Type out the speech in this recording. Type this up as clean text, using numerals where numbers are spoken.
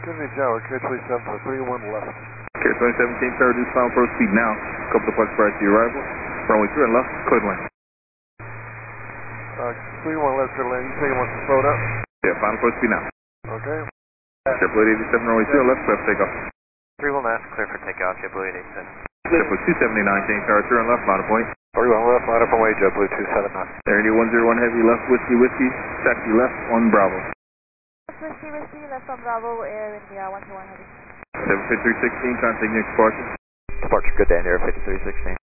Kennedy Tower, K27 for 31 left. K27, change power, reduce final approach speed now. Couple departure prior to your arrival. Runway 2 and left, clear to land. 31 left, clear to land. You take it once it's slowed up? Yeah, final approach speed now. Okay. JetBlue 87, runway 2 and left, clear for takeoff. 31 left, clear for takeoff, JetBlue 87. JetBlue 279, change power, 2 and left, line of point. 31 left, line up and way, JetBlue 279. Air India 101 Heavy, left, whiskey, taxi left on Bravo. Whiskey, left on Bravo, Air India 121 Heavy. 75316, contact next departure. Departure, good day, Air 5316.